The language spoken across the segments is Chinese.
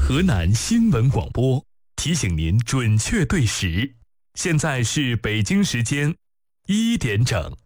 河南新闻广播提醒您准确对时，现在是北京时间1点整。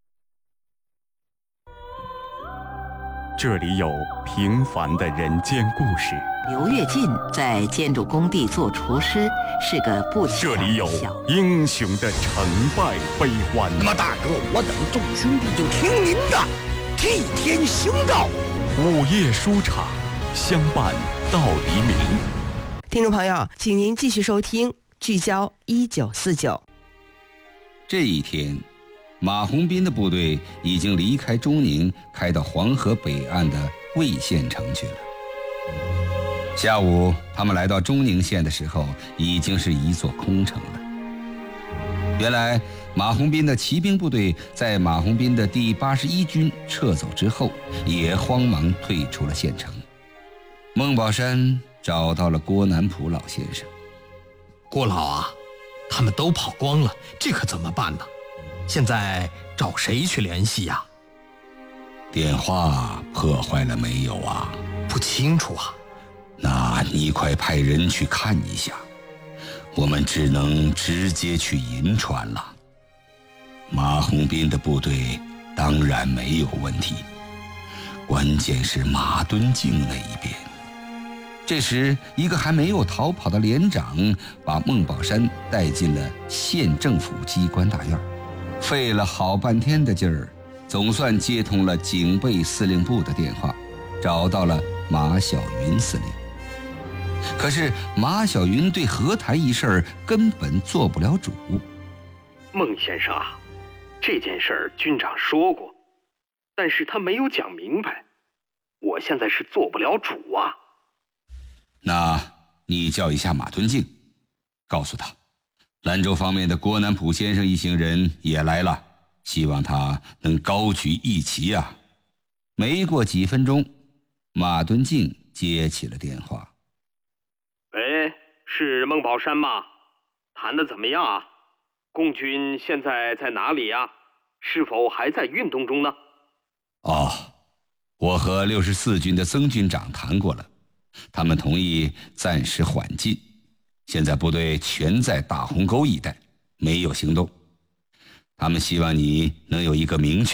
这里有平凡的人间故事。 刘跃进在建筑工地做厨师，是个不起眼的这里有英雄的成败悲欢。 那么大哥，我等众兄弟就听您的，替天行道。 午夜书场，相伴到黎明。 听众朋友，请您继续收听聚焦1949。 这一天，马鸿宾的部队已经离开中宁，开到黄河北岸的魏县城去了。下午，他们来到中宁县的时候，已经是一座空城了。原来，马鸿宾的骑兵部队在马鸿宾的第81军撤走之后，也慌忙退出了县城。孟宝山找到了郭南浦老先生。 郭老啊，他们都跑光了，这可怎么办呢？现在找谁去联系呀？ 电话破坏了没有啊？ 不清楚啊。 那你快派人去看一下，我们只能直接去银川了。马鸿宾的部队当然没有问题，关键是马敦敬那一边。这时，一个还没有逃跑的连长把孟宝山带进了县政府机关大院，费了好半天的劲儿，总算接通了警备司令部的电话，找到了马晓云司令。可是马晓云对和谈一事根本做不了主。 孟先生啊，这件事军长说过，但是他没有讲明白，我现在是做不了主啊。 那你叫一下马敦敬，告诉他兰州方面的郭南浦先生一行人也来了，希望他能高举义旗啊。没过几分钟，马敦敬接起了电话。 喂，是孟宝山吗？谈得怎么样啊？共军现在在哪里啊？是否还在运动中呢？ 我和64军的曾军长谈过了，他们同意暂时缓进，现在部队全在大鸿沟一带，没有行动。他们希望你能有一个明确